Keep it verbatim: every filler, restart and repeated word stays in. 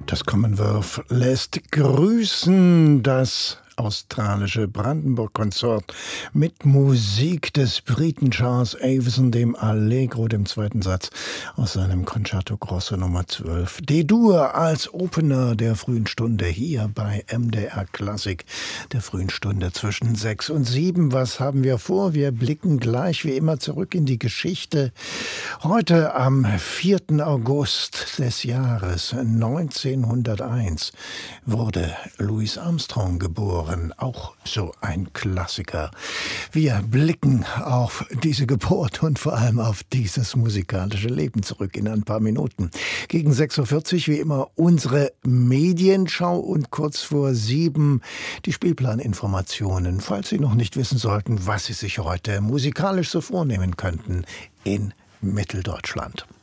Das Commonwealth lässt grüßen, das australische Brandenburg-Konsort mit Musik des Briten Charles Avison, dem Allegro, dem zweiten Satz aus seinem Concerto Grosso Nummer zwölf. D-Dur als Opener der frühen Stunde hier bei M D R Klassik, der frühen Stunde zwischen sechs und sieben. Was haben wir vor? Wir blicken gleich wie immer zurück in die Geschichte. Heute am vierten August des Jahres neunzehnhunderteins wurde Louis Armstrong geboren. Auch so ein Klassiker. Wir blicken auf diese Geburt und vor allem auf dieses musikalische Leben zurück in ein paar Minuten. Gegen sechs Uhr vierzig wie immer unsere Medienschau und kurz vor sieben die Spielplaninformationen, falls Sie noch nicht wissen sollten, was Sie sich heute musikalisch so vornehmen könnten in Mitteldeutschland.